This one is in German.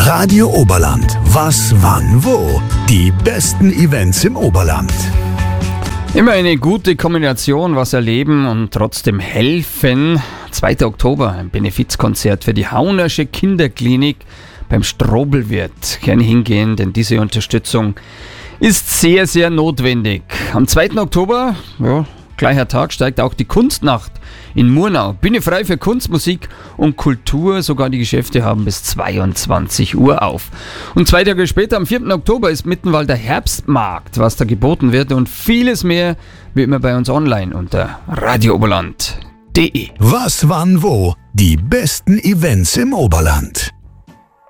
Radio Oberland. Was, wann, wo? Die besten Events im Oberland. Immer eine gute Kombination, was erleben und trotzdem helfen. 2. Oktober, ein Benefizkonzert für die Haunersche Kinderklinik beim Strobelwirt. Gerne hingehen, denn diese Unterstützung ist sehr, sehr notwendig. Am 2. Oktober, gleicher Tag, steigt auch die Kunstnacht in Murnau. Bühne frei für Kunst, Musik und Kultur. Sogar die Geschäfte haben bis 22 Uhr auf. Und 2 Tage später, am 4. Oktober, ist Mittenwalder Herbstmarkt, was da geboten wird und vieles mehr, wie immer bei uns online unter radiooberland.de. Was, wann, wo? Die besten Events im Oberland.